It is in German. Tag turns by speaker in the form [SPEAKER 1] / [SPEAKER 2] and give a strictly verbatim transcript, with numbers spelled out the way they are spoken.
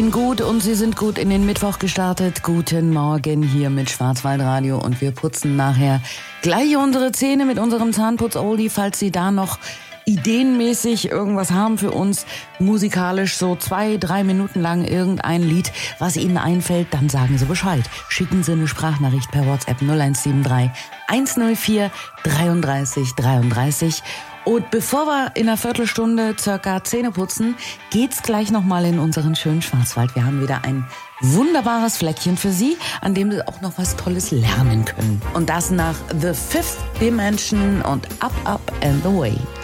[SPEAKER 1] Gut und Sie sind gut in den Mittwoch gestartet. Guten Morgen hier mit Schwarzwaldradio und wir putzen nachher gleich unsere Zähne mit unserem Zahnputz-Oldie, falls Sie da noch ideenmäßig irgendwas haben für uns, musikalisch so zwei, drei Minuten lang irgendein Lied, was Ihnen einfällt, dann sagen Sie Bescheid. Schicken Sie eine Sprachnachricht per WhatsApp null eins sieben drei eins null vier dreiunddreißig dreiunddreißig. Und bevor wir in einer Viertelstunde circa Zähne putzen, geht's gleich nochmal in unseren schönen Schwarzwald. Wir haben wieder ein wunderbares Fleckchen für Sie, an dem Sie auch noch was Tolles lernen können. Und das nach The Fifth Dimension und Up, Up and Away.